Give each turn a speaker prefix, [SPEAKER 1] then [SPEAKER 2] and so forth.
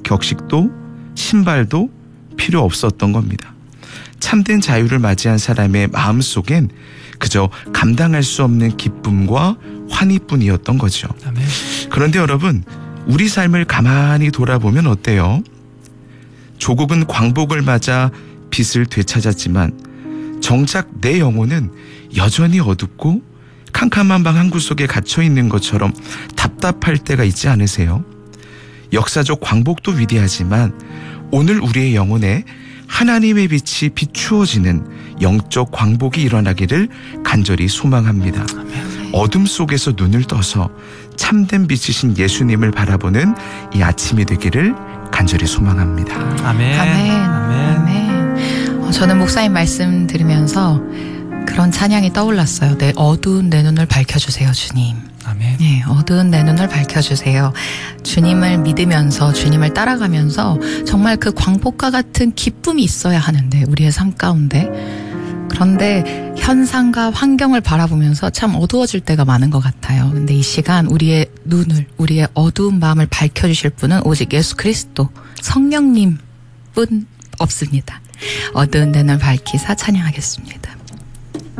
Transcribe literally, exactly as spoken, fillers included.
[SPEAKER 1] 격식도 신발도 필요 없었던 겁니다. 참된 자유를 맞이한 사람의 마음속엔 그저 감당할 수 없는 기쁨과 환희뿐이었던 거죠.
[SPEAKER 2] 아멘.
[SPEAKER 1] 그런데 여러분, 우리 삶을 가만히 돌아보면 어때요? 조국은 광복을 맞아 빛을 되찾았지만 정작 내 영혼은 여전히 어둡고 캄캄한 방 한 구석에 갇혀 있는 것처럼 답답할 때가 있지 않으세요? 역사적 광복도 위대하지만 오늘 우리의 영혼에 하나님의 빛이 비추어지는 영적 광복이 일어나기를 간절히 소망합니다.
[SPEAKER 2] 아멘.
[SPEAKER 1] 어둠 속에서 눈을 떠서 참된 빛이신 예수님을 바라보는 이 아침이 되기를 간절히 소망합니다.
[SPEAKER 2] 아멘.
[SPEAKER 3] 아멘.
[SPEAKER 2] 아멘.
[SPEAKER 3] 아멘. 어, 저는 목사님 말씀 들으면서 그런 찬양이 떠올랐어요. 내 어두운 내 눈을 밝혀주세요, 주님.
[SPEAKER 2] 아멘.
[SPEAKER 3] 네, 어두운 내 눈을 밝혀주세요. 주님을 믿으면서 주님을 따라가면서 정말 그 광복과 같은 기쁨이 있어야 하는데 우리의 삶 가운데 그런데 현상과 환경을 바라보면서 참 어두워질 때가 많은 것 같아요. 근데 이 시간 우리의 눈을 우리의 어두운 마음을 밝혀주실 분은 오직 예수 그리스도 성령님뿐 없습니다. 어두운 내 눈을 밝히사 찬양하겠습니다.